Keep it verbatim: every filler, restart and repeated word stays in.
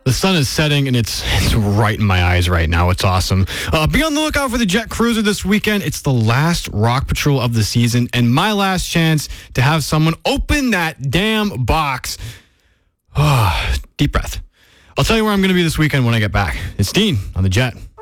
The sun is setting, and it's it's right in my eyes right now. It's awesome. Uh, be on the lookout for the Jet Cruiser this weekend. It's the last Rock Patrol of the season, and my last chance to have someone open that damn box. Oh, deep breath. I'll tell you where I'm going to be this weekend when I get back. It's Dean on the Jet.